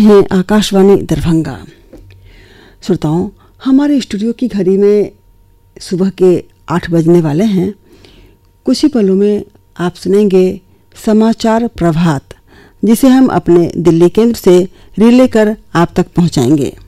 हैं आकाशवाणी दरभंगा। श्रोताओं, हमारे स्टूडियो की घड़ी में सुबह के 8 बजने वाले हैं। कुछ ही पलों में आप सुनेंगे समाचार प्रभात, जिसे हम अपने दिल्ली केंद्र से रिले कर आप तक पहुंचाएंगे।